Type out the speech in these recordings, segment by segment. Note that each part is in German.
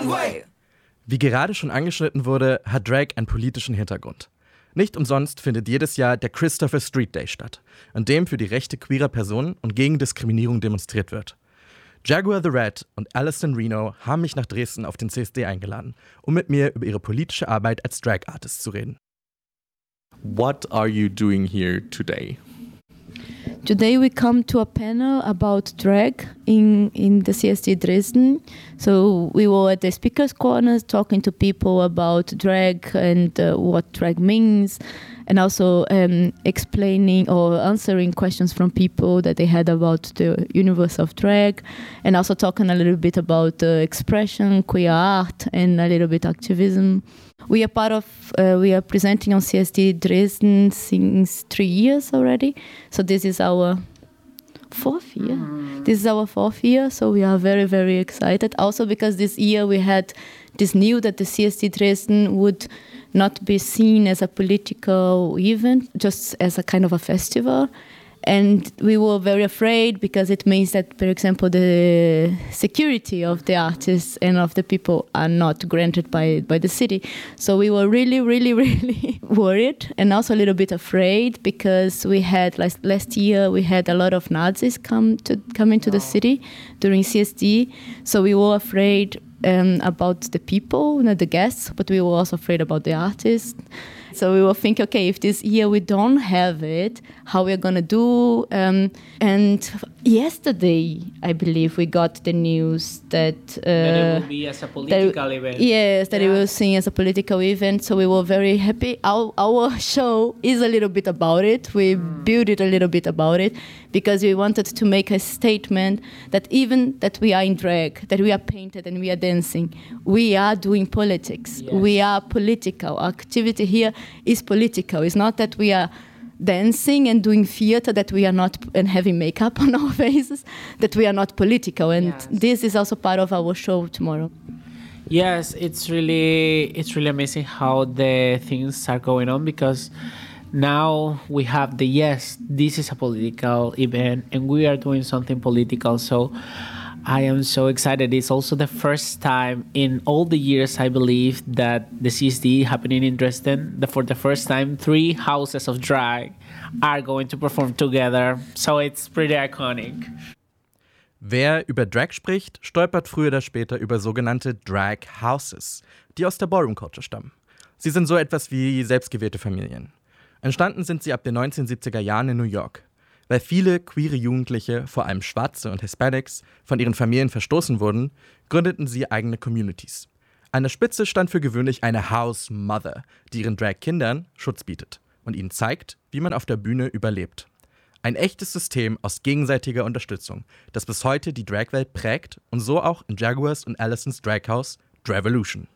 runway. Wie gerade schon angeschnitten wurde, hat Drag einen politischen Hintergrund. Nicht umsonst findet jedes Jahr der Christopher Street Day statt, an dem für die Rechte queerer Personen und gegen Diskriminierung demonstriert wird. Jaguar the Rat und Alison Reno haben mich nach Dresden auf den CSD eingeladen, um mit mir über ihre politische Arbeit als Drag Artist zu reden. What are you doing here today? Today we come to a panel about drag in the CSD Dresden. So we were at the speakers' corners talking to people about drag and what drag means, and also explaining or answering questions from people that they had about the universe of drag, and also talking a little bit about expression, queer art, and a little bit activism. We are presenting on CSD Dresden since 3 years already. So this is our fourth year. This is our 4th year, so we are very, very excited. Also because this year we had this news that the CSD Dresden would not be seen as a political event, just as a kind of a festival. And we were very afraid because it means that, for example, the security of the artists and of the people are not granted by the city. So we were really, really, really worried and also a little bit afraid because we had, last year, we had a lot of Nazis come into the city during CSD. So we were afraid about the people, the guests, but we were also afraid about the artists. So we were thinking, okay, if this year we don't have it, how we're going to do? And yesterday, I believe, we got the news that it will be as a political event. Yes, that it was seen as a political event. So we were very happy. Our show is a little bit about it. We built it a little bit about it because we wanted to make a statement that even that we are in drag, that we are painted and we are dancing, we are doing politics. Yes. We are political. Our activity here is political. It's not that we are dancing and doing theater, that we are not, and having makeup on our faces, that we are not political. And this is also part of our show tomorrow. Yes, it's really amazing how the things are going on, because now we have this is a political event and we are doing something political. So I am so excited. It's also the first time in all the years, I believe, that the CSD happening in Dresden, for the first time, 3 houses of drag are going to perform together. So it's pretty iconic. Wer über Drag spricht, stolpert früher oder später über sogenannte Drag Houses, die aus der Ballroom Culture stammen. Sie sind so etwas wie selbstgewählte Familien. Entstanden sind sie ab den 1970er Jahren in New York. Weil viele queere Jugendliche, vor allem Schwarze und Hispanics, von ihren Familien verstoßen wurden, gründeten sie eigene Communities. An der Spitze stand für gewöhnlich eine House Mother, die ihren Drag-Kindern Schutz bietet und ihnen zeigt, wie man auf der Bühne überlebt. Ein echtes System aus gegenseitiger Unterstützung, das bis heute die Drag-Welt prägt und so auch in Jaguars und Alisons Drag House Dravolution.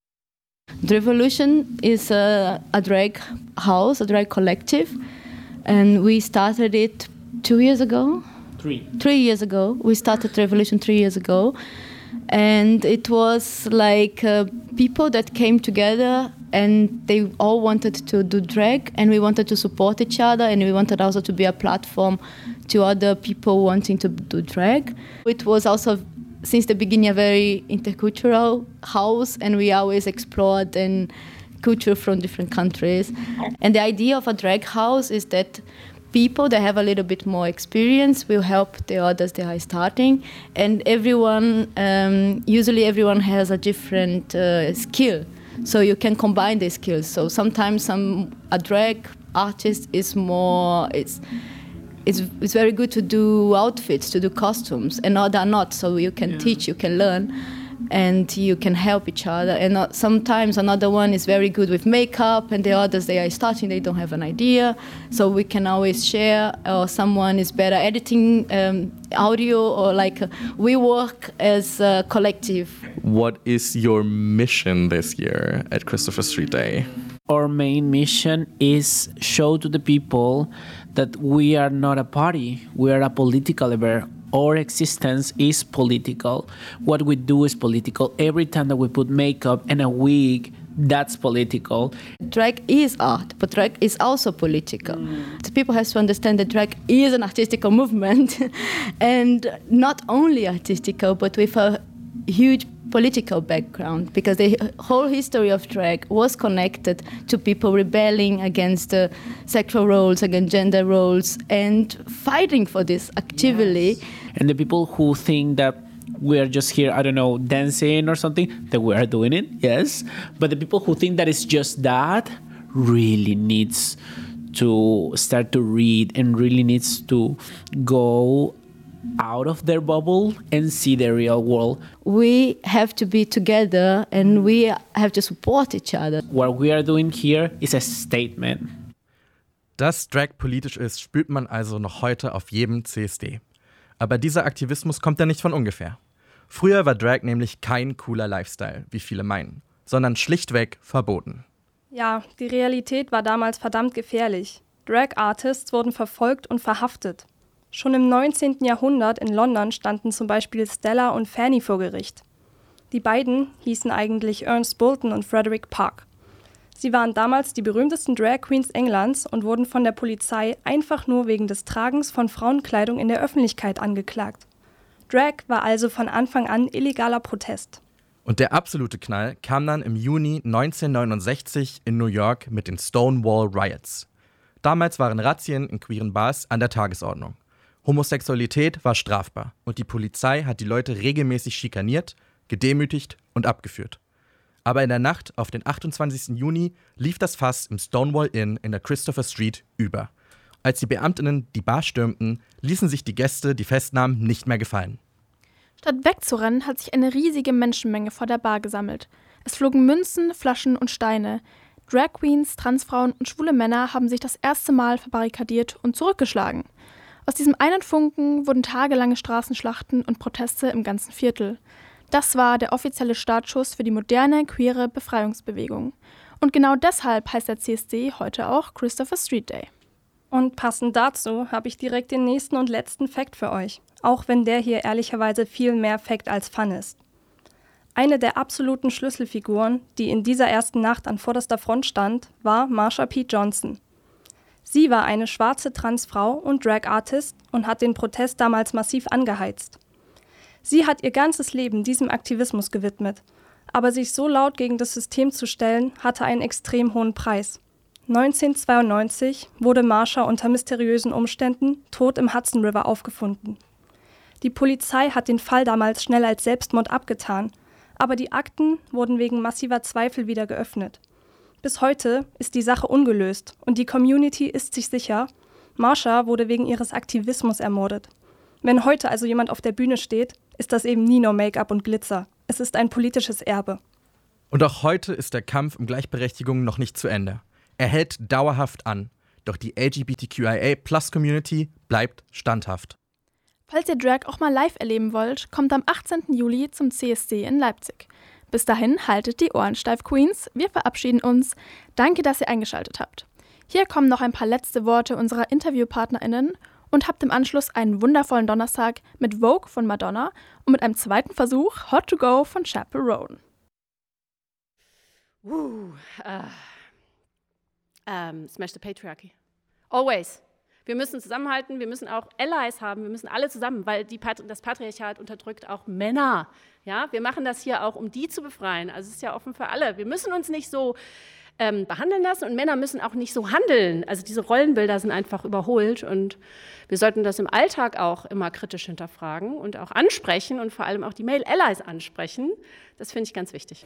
Dravolution is a drag house, a drag collective. And we started it 2 years ago? 3. 3 years ago. We started Revolution 3 years ago. And it was like people that came together and they all wanted to do drag, and we wanted to support each other, and we wanted also to be a platform to other people wanting to do drag. It was also, since the beginning, a very intercultural house, and we always explored and culture from different countries. And the idea of a drag house is that people that have a little bit more experience will help the others that are starting. And everyone, usually everyone has a different skill. So you can combine the skills. So sometimes a drag artist is more, it's very good to do outfits, to do costumes, and other not. So you can teach, you can learn, and you can help each other. And sometimes another one is very good with makeup, and the others, they are starting, they don't have an idea. So we can always share, or someone is better editing audio, or we work as a collective. What is your mission this year at Christopher Street Day? Our main mission is show to the people that we are not a party, we are a political event. Our existence is political. What we do is political. Every time that we put makeup and a wig, that's political. Drag is art, but drag is also political. So people have to understand that drag is an artistical movement, and not only artistical, but with a huge political background, because the whole history of drag was connected to people rebelling against sexual roles, against gender roles, and fighting for this actively. Yes. And the people who think that we are just here, I don't know, dancing or something, that we are doing it, yes. But the people who think that it's just that really needs to start to read and really needs to go out of their bubble and see the real world. We have to be together and we have to support each other. What we are doing here is a statement. Dass Drag politisch ist, spürt man also noch heute auf jedem CSD. Aber dieser Aktivismus kommt ja nicht von ungefähr. Früher war Drag nämlich kein cooler Lifestyle, wie viele meinen, sondern schlichtweg verboten. Ja, die Realität war damals verdammt gefährlich. Drag-Artists wurden verfolgt und verhaftet. Schon im 19. Jahrhundert in London standen zum Beispiel Stella und Fanny vor Gericht. Die beiden hießen eigentlich Ernest Boulton und Frederick Park. Sie waren damals die berühmtesten Drag Queens Englands und wurden von der Polizei einfach nur wegen des Tragens von Frauenkleidung in der Öffentlichkeit angeklagt. Drag war also von Anfang an illegaler Protest. Und der absolute Knall kam dann im Juni 1969 in New York mit den Stonewall Riots. Damals waren Razzien in queeren Bars an der Tagesordnung. Homosexualität war strafbar und die Polizei hat die Leute regelmäßig schikaniert, gedemütigt und abgeführt. Aber in der Nacht auf den 28. Juni lief das Fass im Stonewall Inn in der Christopher Street über. Als die Beamtinnen die Bar stürmten, ließen sich die Gäste die Festnahmen nicht mehr gefallen. Statt wegzurennen, hat sich eine riesige Menschenmenge vor der Bar gesammelt. Es flogen Münzen, Flaschen und Steine. Drag Queens, Transfrauen und schwule Männer haben sich das erste Mal verbarrikadiert und zurückgeschlagen. Aus diesem einen Funken wurden tagelange Straßenschlachten und Proteste im ganzen Viertel. Das war der offizielle Startschuss für die moderne, queere Befreiungsbewegung. Und genau deshalb heißt der CSD heute auch Christopher Street Day. Und passend dazu habe ich direkt den nächsten und letzten Fact für euch, auch wenn der hier ehrlicherweise viel mehr Fact als Fun ist. Eine der absoluten Schlüsselfiguren, die in dieser ersten Nacht an vorderster Front stand, war Marsha P. Johnson. Sie war eine schwarze Transfrau und Drag-Artist und hat den Protest damals massiv angeheizt. Sie hat ihr ganzes Leben diesem Aktivismus gewidmet, aber sich so laut gegen das System zu stellen, hatte einen extrem hohen Preis. 1992 wurde Marsha unter mysteriösen Umständen tot im Hudson River aufgefunden. Die Polizei hat den Fall damals schnell als Selbstmord abgetan, aber die Akten wurden wegen massiver Zweifel wieder geöffnet. Bis heute ist die Sache ungelöst und die Community ist sich sicher, Marsha wurde wegen ihres Aktivismus ermordet. Wenn heute also jemand auf der Bühne steht, ist das eben nie nur Make-up und Glitzer. Es ist ein politisches Erbe. Und auch heute ist der Kampf um Gleichberechtigung noch nicht zu Ende. Er hält dauerhaft an, doch die LGBTQIA+-Community bleibt standhaft. Falls ihr Drag auch mal live erleben wollt, kommt am 18. Juli zum CSD in Leipzig. Bis dahin haltet die Ohren steif, Queens. Wir verabschieden uns. Danke, dass ihr eingeschaltet habt. Hier kommen noch ein paar letzte Worte unserer InterviewpartnerInnen und habt im Anschluss einen wundervollen Donnerstag mit Vogue von Madonna und mit einem zweiten Versuch Hot to Go von Chappell Roan. Smash the Patriarchy. Always. Wir müssen zusammenhalten, wir müssen auch Allies haben, wir müssen alle zusammen, weil das Patriarchat unterdrückt auch Männer. Ja, wir machen das hier auch, um die zu befreien. Also es ist ja offen für alle. Wir müssen uns nicht so behandeln lassen und Männer müssen auch nicht so handeln. Also diese Rollenbilder sind einfach überholt und wir sollten das im Alltag auch immer kritisch hinterfragen und auch ansprechen und vor allem auch die Male Allies ansprechen. Das finde ich ganz wichtig.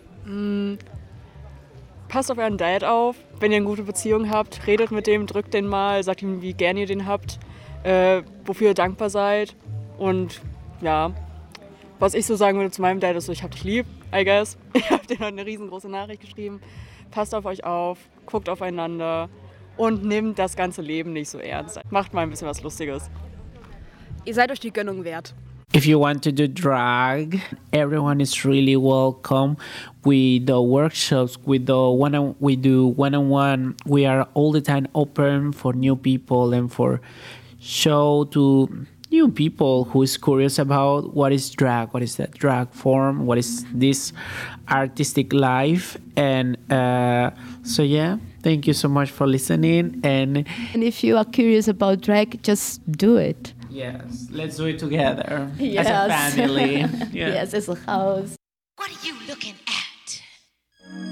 Passt auf euren Dad auf, wenn ihr eine gute Beziehung habt, redet mit dem, drückt den mal, sagt ihm, wie gern ihr den habt, wofür ihr dankbar seid. Und ja, was ich so sagen würde zu meinem Dad ist so, ich hab dich lieb, I guess. Ich habe dir heute eine riesengroße Nachricht geschrieben. Passt auf euch auf, guckt aufeinander und nehmt das ganze Leben nicht so ernst. Macht mal ein bisschen was Lustiges. Ihr seid euch die Gönnung wert. If you want to do drag, everyone is really welcome. With the workshops, with the we do one-on-one. We are all the time open for new people and for show to new people who is curious about what is drag, what is that drag form, what is this artistic life. And so yeah, thank you so much for listening. And if you are curious about drag, just do it. Yes, let's do it together Yes. as a family. Yes, as a house. What are you looking at?